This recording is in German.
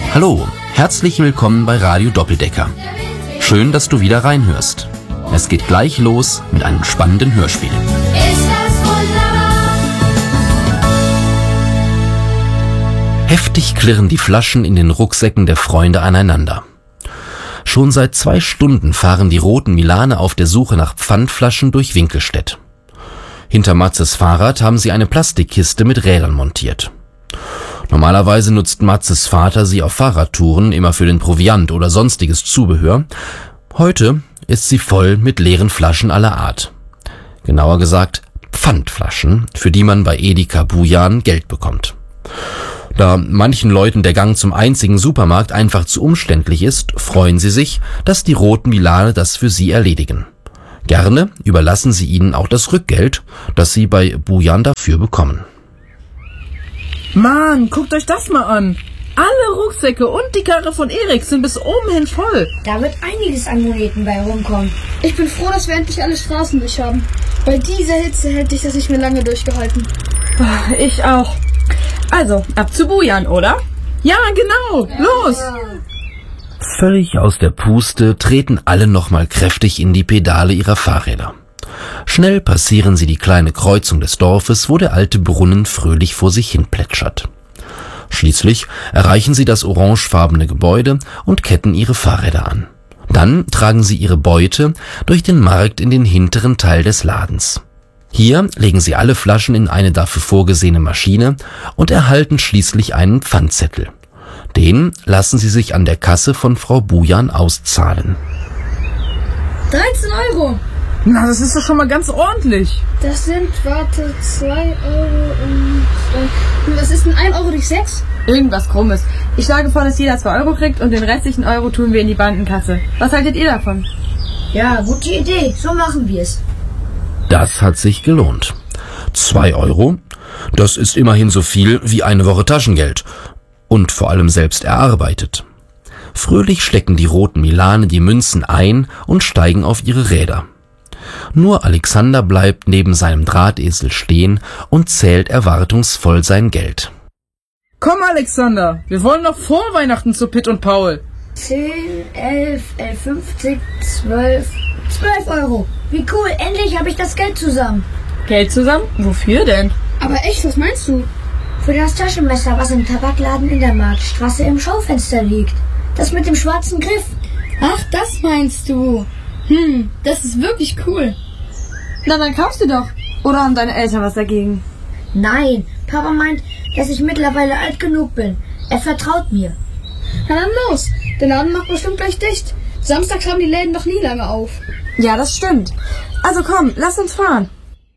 Hallo, herzlich willkommen bei Radio Doppeldecker. Schön, dass du wieder reinhörst. Es geht gleich los mit einem spannenden Hörspiel. Heftig klirren die Flaschen in den Rucksäcken der Freunde aneinander. Schon seit 2 Stunden fahren die roten Milane auf der Suche nach Pfandflaschen durch Winkelstedt. Hinter Matzes Fahrrad haben sie eine Plastikkiste mit Rädern montiert. Normalerweise nutzt Matzes Vater sie auf Fahrradtouren immer für den Proviant oder sonstiges Zubehör. Heute ist sie voll mit leeren Flaschen aller Art. Genauer gesagt Pfandflaschen, für die man bei Edeka Bujan Geld bekommt. Da manchen Leuten der Gang zum einzigen Supermarkt einfach zu umständlich ist, freuen sie sich, dass die roten Milane das für sie erledigen. Gerne überlassen sie ihnen auch das Rückgeld, das sie bei Bujan dafür bekommen. Mann, guckt euch das mal an. Alle Rucksäcke und die Karre von Erik sind bis oben hin voll. Da wird einiges an Moneten bei rumkommen. Ich bin froh, dass wir endlich alle Straßen durch haben. Bei dieser Hitze hätte ich das nicht mehr lange durchgehalten. Ich auch. Also, ab zu Bujan, oder? Ja, genau. Los! Völlig aus der Puste treten alle nochmal kräftig in die Pedale ihrer Fahrräder. Schnell passieren sie die kleine Kreuzung des Dorfes, wo der alte Brunnen fröhlich vor sich hin plätschert. Schließlich erreichen sie das orangefarbene Gebäude und ketten ihre Fahrräder an. Dann tragen sie ihre Beute durch den Markt in den hinteren Teil des Ladens. Hier legen sie alle Flaschen in eine dafür vorgesehene Maschine und erhalten schließlich einen Pfandzettel. Den lassen sie sich an der Kasse von Frau Bujan auszahlen. 13 Euro. Na, das ist doch schon mal ganz ordentlich. Das sind, 2 Euro und... Was ist denn 1 Euro durch 6? Irgendwas Krummes. Ich schlage vor, dass jeder 2 Euro kriegt und den restlichen Euro tun wir in die Bandenkasse. Was haltet ihr davon? Ja, gute Idee. So machen wir es. Das hat sich gelohnt. 2 Euro? Das ist immerhin so viel wie eine Woche Taschengeld. Und vor allem selbst erarbeitet. Fröhlich stecken die roten Milane die Münzen ein und steigen auf ihre Räder. Nur Alexander bleibt neben seinem Drahtesel stehen und zählt erwartungsvoll sein Geld. Komm, Alexander, wir wollen noch vor Weihnachten zu Pitt und Paul. 10, 11, 50, 12 Euro. Wie cool, endlich habe ich das Geld zusammen. Geld zusammen? Wofür denn? Aber echt, was meinst du? Für das Taschenmesser, was im Tabakladen in der Marktstraße im Schaufenster liegt. Das mit dem schwarzen Griff. Ach, das meinst du. Das ist wirklich cool. Na, dann kaufst du doch. Oder haben deine Eltern was dagegen? Nein, Papa meint, dass ich mittlerweile alt genug bin. Er vertraut mir. Na dann los, der Laden macht bestimmt gleich dicht. Samstags haben die Läden doch nie lange auf. Ja, das stimmt. Also komm, lass uns fahren.